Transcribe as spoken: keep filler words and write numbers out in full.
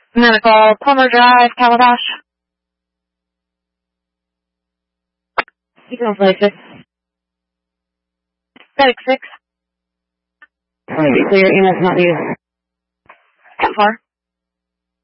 Medical, Plummer Drive, Calabash. Signal play six. Static six. Trying to be clear, E M S not used. ten four.